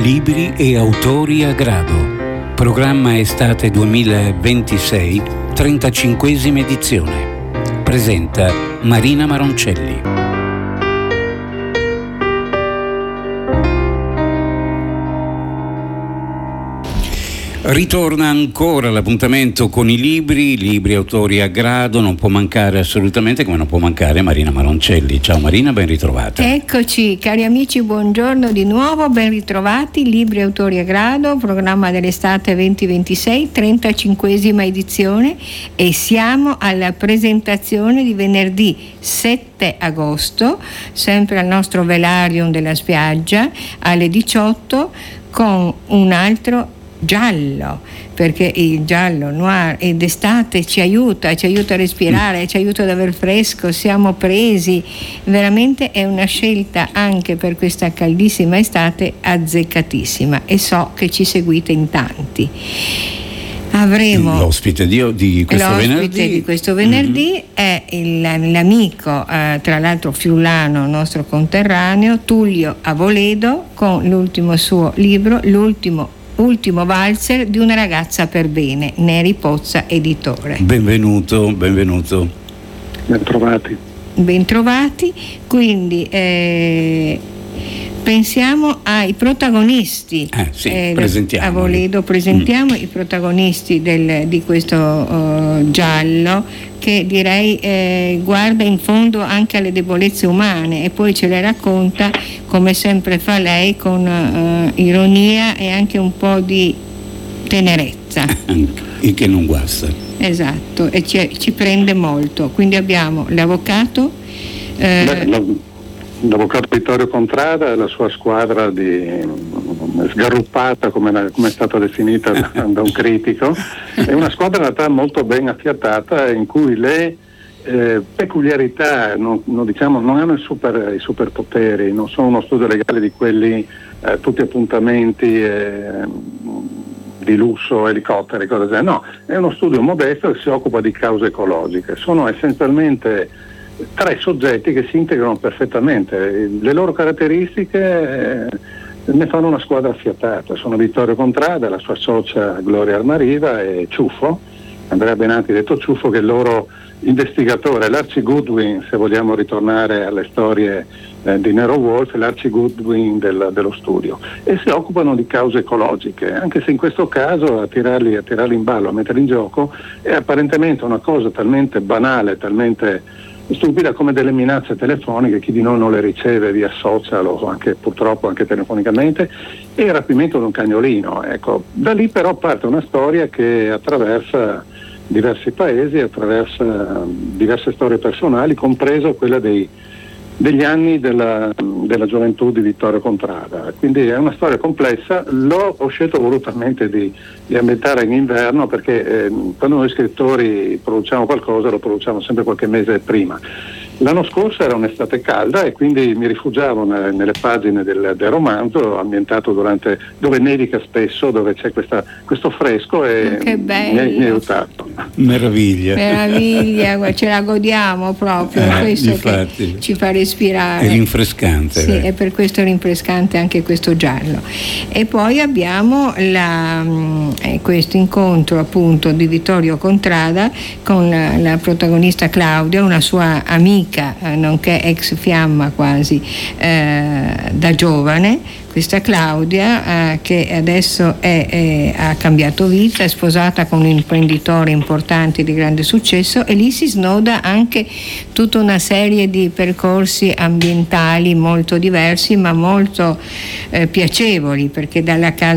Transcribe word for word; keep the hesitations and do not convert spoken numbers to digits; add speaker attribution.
Speaker 1: Libri e autori a grado. Programma estate duemilaventisei, trentacinquesima edizione. Presenta Marina Maroncelli. Ritorna ancora l'appuntamento con i libri, libri autori a grado, non può mancare assolutamente, come non può mancare Marina Maroncelli. Ciao Marina, ben ritrovata.
Speaker 2: Eccoci, cari amici, buongiorno di nuovo, ben ritrovati. Libri autori a grado, programma dell'estate duemilaventisei, trentacinquesima edizione, e siamo alla presentazione di venerdì sette agosto, sempre al nostro Velarium della Spiaggia, alle diciotto, con un altro giallo, perché il giallo noir ed estate ci aiuta, ci aiuta a respirare, ci aiuta ad aver fresco, siamo presi, veramente è una scelta anche per questa caldissima estate azzeccatissima, e so che ci seguite in tanti. Avremo
Speaker 1: l'ospite di, di questo
Speaker 2: l'ospite
Speaker 1: venerdì,
Speaker 2: di questo venerdì mm-hmm. è il, l'amico, eh, tra l'altro friulano, nostro conterraneo, Tullio Avoledo, con l'ultimo suo libro, l'ultimo Ultimo valzer di una ragazza per bene, Neri Pozza editore.
Speaker 1: Benvenuto, benvenuto.
Speaker 3: Bentrovati.
Speaker 2: Bentrovati, quindi eh, pensiamo ai protagonisti.
Speaker 1: Eh, sì,
Speaker 2: eh,
Speaker 1: presentiamo.
Speaker 2: Avoledo, presentiamo mm. i protagonisti del, di questo uh, giallo, che direi eh, guarda in fondo anche alle debolezze umane, e poi ce le racconta, come sempre fa lei, con uh, ironia e anche un po' di tenerezza.
Speaker 1: Il che non guasta.
Speaker 2: Esatto, e ci, ci prende molto. Quindi abbiamo l'avvocato. Eh,
Speaker 3: Beh, l'avvocato Vittorio Contrada e la sua squadra di sgarruppata, come, come è stata definita da, da un critico, è una squadra in realtà molto ben affiatata, in cui le eh, peculiarità non, non, diciamo, non hanno i, super, i superpoteri, non sono uno studio legale di quelli eh, tutti appuntamenti eh, di lusso, elicotteri, cose del genere. No, è uno studio modesto che si occupa di cause ecologiche. Sono essenzialmente tre soggetti che si integrano perfettamente. Le loro caratteristiche eh, ne fanno una squadra affiatata. Sono Vittorio Contrada, la sua socia Gloria Armariva, e Ciuffo, Andrea Benanti detto Ciuffo, che è il loro investigatore, l'Archie Goodwin, se vogliamo ritornare alle storie eh, di Nero Wolfe, l'Archie Goodwin del, dello studio, e si occupano di cause ecologiche, anche se in questo caso a tirarli, a tirarli in ballo, a metterli in gioco, è apparentemente una cosa talmente banale, talmente stupida come delle minacce telefoniche. Chi di noi non le riceve via social o anche purtroppo anche telefonicamente, e il rapimento di un cagnolino. Ecco, da lì però parte una storia che attraversa diversi paesi, attraversa diverse storie personali, compreso quella dei, degli anni della, della gioventù di Vittorio Contrada. Quindi è una storia complessa. L'ho ho scelto volutamente di, di ambientare in inverno, perché eh, quando noi scrittori produciamo qualcosa lo produciamo sempre qualche mese prima. L'anno scorso era un'estate calda, e quindi mi rifugiavo nelle, nelle pagine del, del romanzo, ambientato durante, dove nevica spesso, dove c'è questa, questo fresco, e
Speaker 2: che bello.
Speaker 3: Mi, mi ha aiutato.
Speaker 1: Meraviglia.
Speaker 2: Meraviglia, ce la godiamo proprio,
Speaker 1: eh,
Speaker 2: questo
Speaker 1: infatti,
Speaker 2: che ci fa respirare.
Speaker 1: È rinfrescante.
Speaker 2: Sì, e per questo è rinfrescante anche questo giallo. E poi abbiamo la, eh, questo incontro appunto di Vittorio Contrada con la, la protagonista Claudia, una sua amica, eh, nonché ex fiamma quasi eh, da giovane. Questa Claudia eh, che adesso è, è, ha cambiato vita, è sposata con un imprenditore importante di grande successo, e lì si snoda anche tutta una serie di percorsi ambientali molto diversi, ma molto eh, piacevoli, perché dalla casa